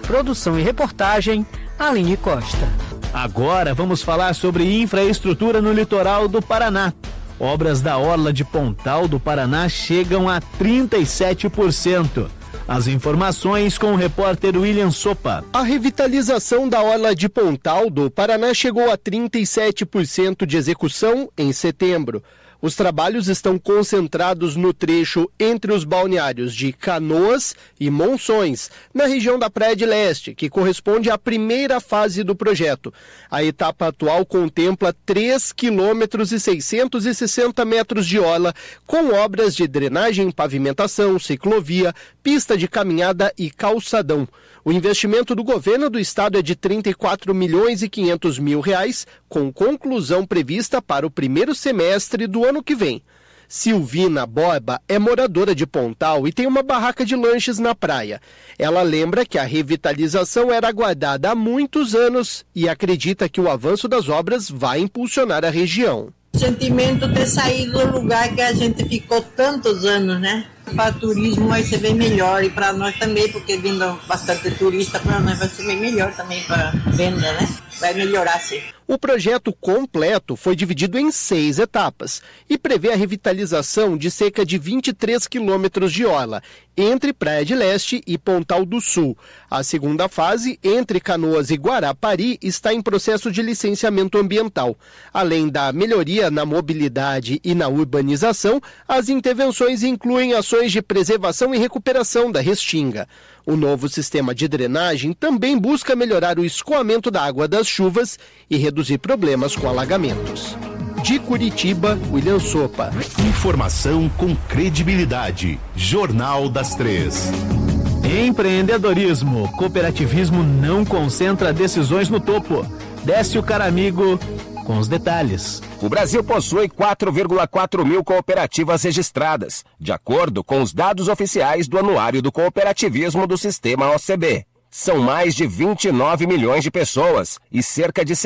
Produção e reportagem, Aline Costa. Agora vamos falar sobre infraestrutura no litoral do Paraná. Obras da Orla de Pontal do Paraná chegam a 37%. As informações com o repórter William Sopa. A revitalização da Orla de Pontal do Paraná chegou a 37% de execução em setembro. Os trabalhos estão concentrados no trecho entre os balneários de Canoas e Monções, na região da Praia de Leste, que corresponde à primeira fase do projeto. A etapa atual contempla 3,660 km de orla, com obras de drenagem, pavimentação, ciclovia, pista de caminhada e calçadão. O investimento do governo do estado é de R$ 34.500.000, com conclusão prevista para o primeiro semestre do ano que vem. Silvina Borba é moradora de Pontal e tem uma barraca de lanches na praia. Ela lembra que a revitalização era aguardada há muitos anos e acredita que o avanço das obras vai impulsionar a região. O sentimento de sair do lugar que a gente ficou tantos anos, né? Para o turismo vai ser bem melhor e para nós também, porque vindo bastante turista, para nós vai ser bem melhor também para venda, né? Vai melhorar, sim. O projeto completo foi dividido em 6 etapas e prevê a revitalização de cerca de 23 quilômetros de orla, entre Praia de Leste e Pontal do Sul. A segunda fase, entre Canoas e Guarapari, está em processo de licenciamento ambiental. Além da melhoria na mobilidade e na urbanização, as intervenções incluem ações de preservação e recuperação da restinga. O novo sistema de drenagem também busca melhorar o escoamento da água das chuvas e reduzir problemas com alagamentos. De Curitiba, William Sopa. Informação com credibilidade. Jornal das 3. Empreendedorismo. Cooperativismo não concentra decisões no topo. Décio Caramigo com os detalhes. O Brasil possui 4,4 mil cooperativas registradas, de acordo com os dados oficiais do Anuário do Cooperativismo do Sistema OCB. São mais de 29 milhões de pessoas e cerca de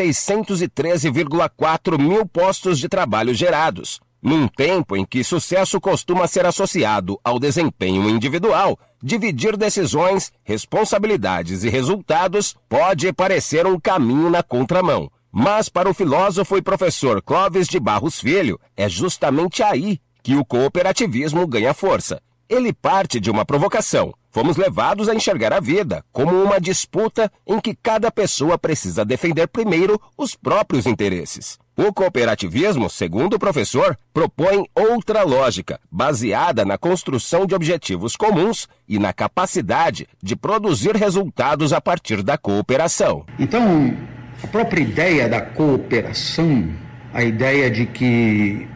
613,4 mil postos de trabalho gerados. Num tempo em que sucesso costuma ser associado ao desempenho individual, dividir decisões, responsabilidades e resultados pode parecer um caminho na contramão. Mas para o filósofo e professor Clóvis de Barros Filho, é justamente aí que o cooperativismo ganha força. Ele parte de uma provocação. Fomos levados a enxergar a vida como uma disputa em que cada pessoa precisa defender primeiro os próprios interesses. O cooperativismo, segundo o professor, propõe outra lógica, baseada na construção de objetivos comuns e na capacidade de produzir resultados a partir da cooperação. Então, a própria ideia da cooperação, a ideia de que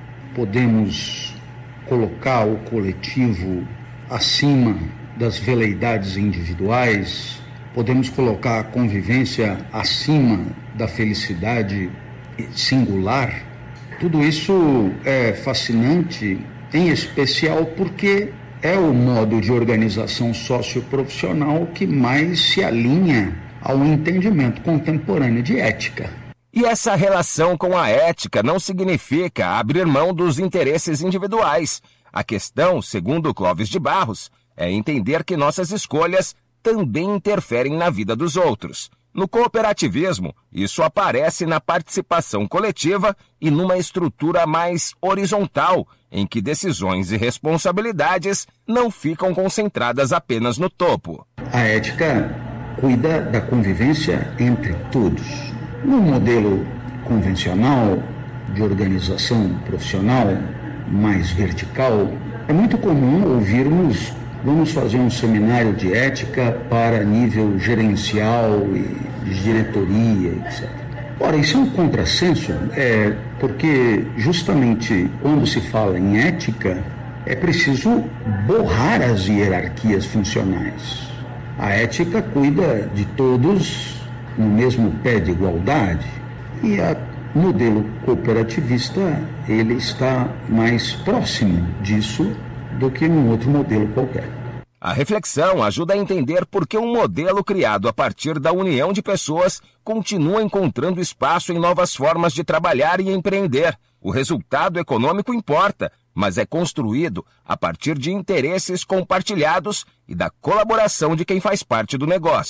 podemos colocar o coletivo acima das veleidades individuais, podemos colocar a convivência acima da felicidade singular, tudo isso é fascinante, em especial porque é o modo de organização socioprofissional que mais se alinha ao entendimento contemporâneo de ética. E essa relação com a ética não significa abrir mão dos interesses individuais. A questão, segundo Clóvis de Barros, é entender que nossas escolhas também interferem na vida dos outros. No cooperativismo, isso aparece na participação coletiva e numa estrutura mais horizontal, em que decisões e responsabilidades não ficam concentradas apenas no topo. A ética cuida da convivência entre todos. No modelo convencional de organização profissional mais vertical, é muito comum ouvirmos: vamos fazer um seminário de ética para nível gerencial e de diretoria, etc. Ora, isso é um contrassenso, porque justamente quando se fala em ética, é preciso borrar as hierarquias funcionais. A ética cuida de todos no mesmo pé de igualdade e o modelo cooperativista, ele está mais próximo disso do que num outro modelo qualquer. A reflexão ajuda a entender por que um modelo criado a partir da união de pessoas continua encontrando espaço em novas formas de trabalhar e empreender. O resultado econômico importa, mas é construído a partir de interesses compartilhados e da colaboração de quem faz parte do negócio.